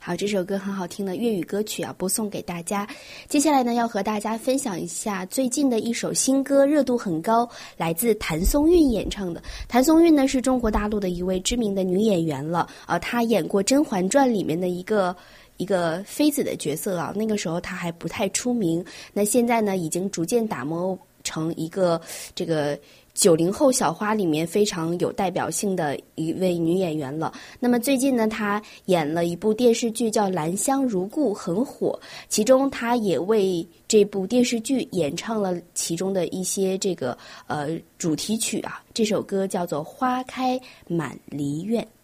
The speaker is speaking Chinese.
好，这首歌很好听的粤语歌曲啊，播送给大家。接下来呢，要和大家分享一下最近的一首新歌，热度很高，来自谭松韵演唱的。谭松韵呢是中国大陆的一位知名的女演员了，她演过《甄嬛传》里面的一个妃子的角色啊，那个时候她还不太出名，那现在呢已经逐渐打磨成一个这个90后小花里面非常有代表性的一位女演员了。那么最近呢，她演了一部电视剧叫《兰香如故》，很火，其中她也为这部电视剧演唱了其中的一些这个主题曲啊，这首歌叫做《花开满梨院》。